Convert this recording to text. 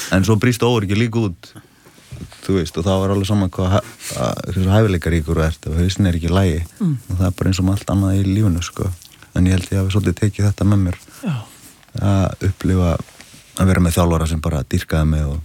en svo brýst óöryggi líka út þú veist, og það var alveg saman hvað hæfileikaríkur og hausinn ekki í lagi og það bara eins og allt annað í lífinu sko. En ég held ég hafi svolítið tekið þetta með mér að upplifa að vera með þjálfara sem bara dýrkaði mig og